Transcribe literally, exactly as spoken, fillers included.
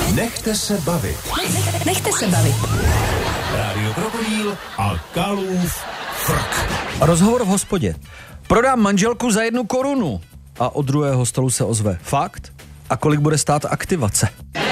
Nechte se bavit. Nechte se bavit. Rádio Krokodýl a Kalův frk. Rozhovor v hospodě. Prodám manželku za jednu korunu. A od druhého stolu se ozve. Fakt? A kolik bude stát aktivace?